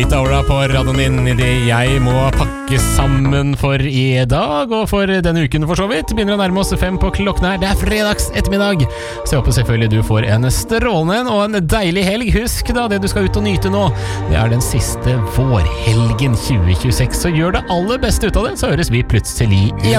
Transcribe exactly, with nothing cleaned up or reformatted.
Rita Ora på radioen din I det jeg må pakke sammen for I dag og for denne uken for så vidt. Begynner å nærme oss fem på klokken her. Det er fredags ettermiddag. Så jeg håper selvfølgelig du får en strålende og en deilig helg. Husk da, det du skal ut og nyte nå, det er den siste vårhelgen tjue tjueseks. Så gjør det aller beste ut av det, så høres vi plutselig igjen.